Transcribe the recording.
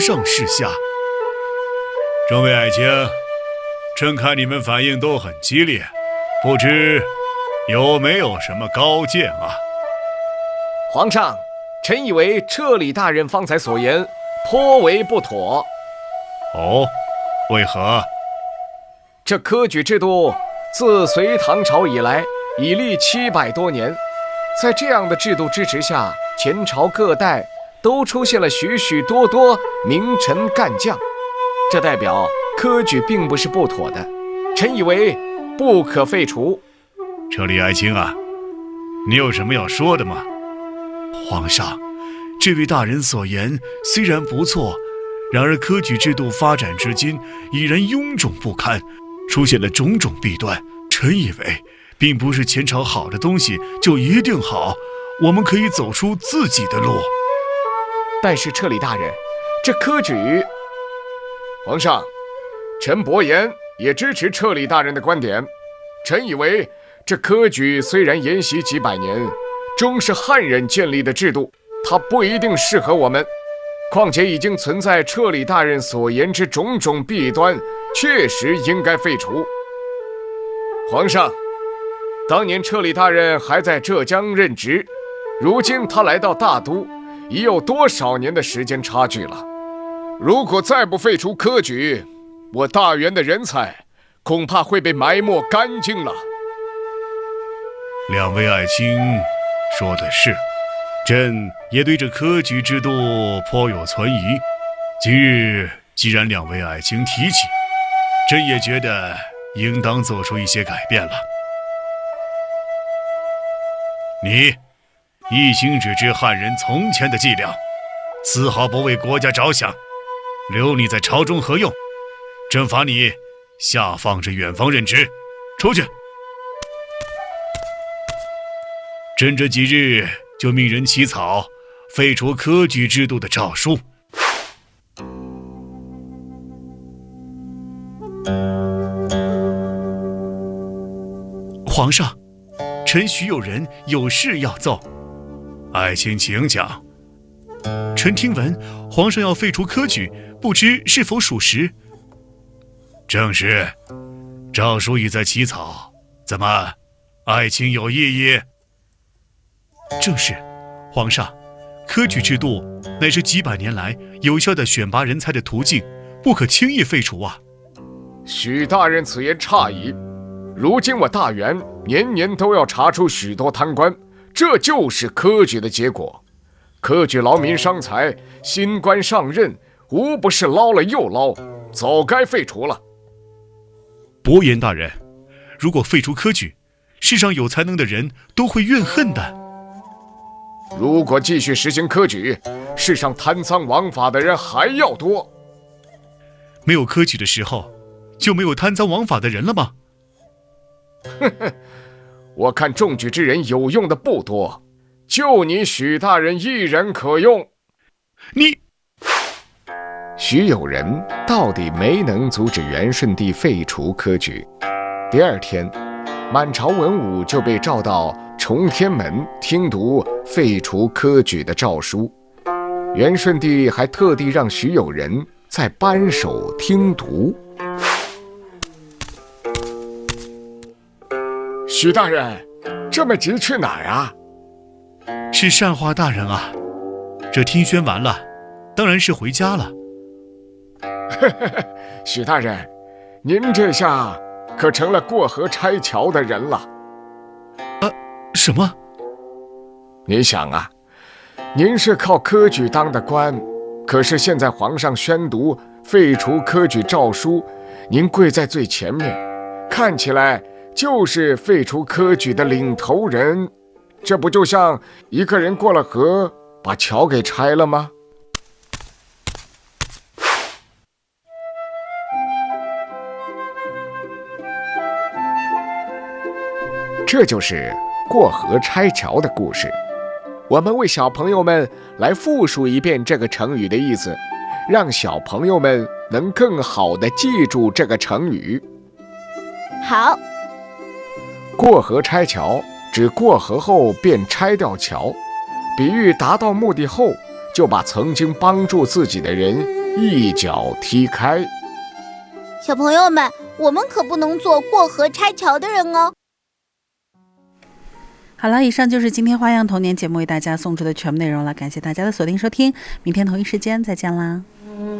上示下。众位爱卿，朕看你们反应都很激烈，不知有没有什么高见啊？ 皇上，臣以为彻理大人方才所言颇为不妥。 哦，为何？ 这科举制度自隋唐朝以来已历700多年，在这样的制度支持下，前朝各代都出现了许许多多名臣干将，这代表科举并不是不妥的，臣以为不可废除。 彻理爱卿啊，你有什么要说的吗？ 皇上，这位大人所言虽然不错，然而科举制度发展至今已然臃肿不堪，出现了种种弊端。臣以为并不是前朝好的东西就一定好，我们可以走出自己的路。 但是彻理大人，这科举……皇上，臣伯言也支持彻理大人的观点。臣以为这科举虽然沿袭几百年，终是汉人建立的制度，它不一定适合我们。况且已经存在彻理大人所言之种种弊端，确实应该废除。皇上，当年彻理大人还在浙江任职，如今他来到大都，已有多少年的时间差距了？如果再不废除科举，我大元的人才恐怕会被埋没干净了。 两位爱卿说的是，朕也对这科举制度颇有存疑。今日既然两位爱卿提起，朕也觉得应当做出一些改变了。你一心只知汉人从前的伎俩，丝毫不为国家着想，留你在朝中何用？朕罚你下放至远方任职，出去。朕这几日就命人起草废除科举制度的诏书。 皇上，臣许有人有事要奏。 爱卿请讲。 臣听闻皇上要废除科举，不知是否属实？ 正是，诏书已在起草，怎么，爱卿有异议？ 正是，皇上，科举制度乃是几百年来有效的选拔人才的途径，不可轻易废除啊。 许大人此言差矣，如今我大元年年都要查出许多贪官，这就是科举的结果。科举劳民伤财，新官上任无不是捞了又捞，早该废除了。 伯言大人，如果废除科举，世上有才能的人都会怨恨的。 如果继续实行科举，世上贪赃枉法的人还要多。 没有科举的时候，就没有贪赃枉法的人了吗？ 我看中举之人有用的不多，就你许大人一人可用。 你许有人到底没能阻止元顺帝废除科举。第二天，满朝文武就被召到崇天门听读废除科举的诏书。元顺帝还特地让许有人在扳手听读。许大人，这么急去哪儿啊？ 是善化大人啊，这听宣完了，当然是回家了。 许大人，您这下可成了过河拆桥的人了。 什么？ 你想啊，您是靠科举当的官，可是现在皇上宣读废除科举诏书，您跪在最前面，看起来就是废除科举的领头人，这不就像一个人过了河，把桥给拆了吗？这就是过河拆桥的故事。我们为小朋友们来复述一遍这个成语的意思，让小朋友们能更好地记住这个成语。 好， 过河拆桥指过河后便拆掉桥，比喻达到目的后就把曾经帮助自己的人一脚踢开。 小朋友们，我们可不能做过河拆桥的人哦。 好了，以上就是今天花样童年节目为大家送出的全部内容了，感谢大家的锁定收听，明天同一时间再见啦。